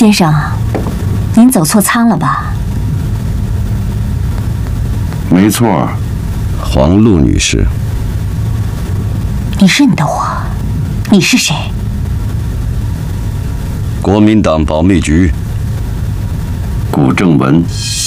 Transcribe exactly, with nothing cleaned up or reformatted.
先生，您走错舱了吧？ 没错， 黄璐女士。 你认得我？你是谁？ 国民党保密局。 古正文。